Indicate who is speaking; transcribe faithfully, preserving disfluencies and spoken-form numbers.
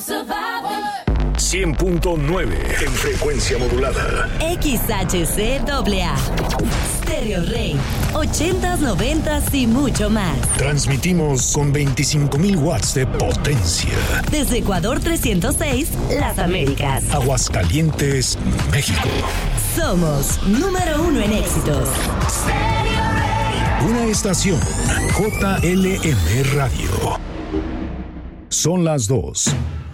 Speaker 1: cien punto nueve en frecuencia modulada.
Speaker 2: X H C A A. Stereo Rey. ochentas, noventas y mucho más.
Speaker 1: Transmitimos con veinticinco mil watts de potencia.
Speaker 2: Desde Ecuador trescientos seis, Las Américas.
Speaker 1: Aguascalientes, México.
Speaker 2: Somos número uno en éxitos.
Speaker 1: Una estación J L M Radio. Son las dos